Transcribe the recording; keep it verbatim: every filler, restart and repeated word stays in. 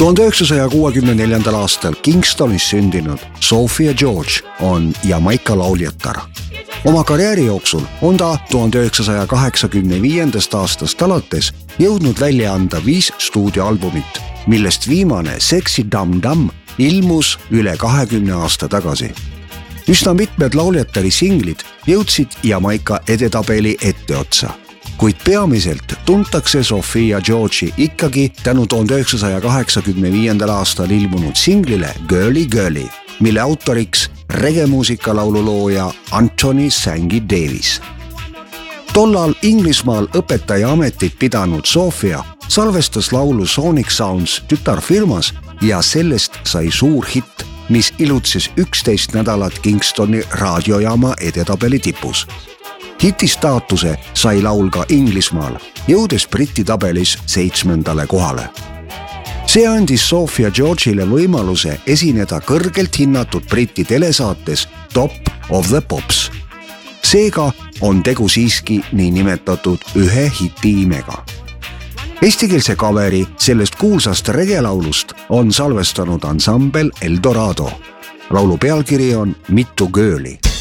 tuhande üheksasaja kuuekümne neljandal aastal Kingstonis sündinud Sophia George on Jamaika lauljatar. Oma karjääri jooksul on ta tuhande üheksasaja kaheksakümne viiendast aastast alates jõudnud välja anda viis stuudioalbumit, millest viimane Sexy Dum Dum ilmus üle kahekümne aasta tagasi. Üsna mitmed lauljatari singlid jõudsid Jamaika edetabeli etteotsa, kuid peamiselt tuntakse Sophia George'i ikkagi tänu tuhande üheksasaja kaheksakümne viiendal aastal ilmunud singlile Girly Girly, mille autoriks regemuusika laululooja Anthony Sangy Davis. Tollal Inglismaal õpetaja ametit pidanud Sophia salvestas laulu Sonic Sounds tütarfirmas ja sellest sai suur hitt, mis ilutses üksteist nädalat Kingstoni raadiojaama edetabeli tipus. Hiti staatuse sai laul ka Inglismaal, jõudes Briti tabelis seitsmendale kohale. See andis Sophia George'ile võimaluse esineda kõrgelt hinnatud Briti telesaates Top of the Pops. Seega on tegu siiski niinimetatud ühe hiti imega. Eestikeelse kaveri sellest kuulsast regelaulust on salvestanud ansambel Eldorado. Laulu pealkiri on Mitu Girly.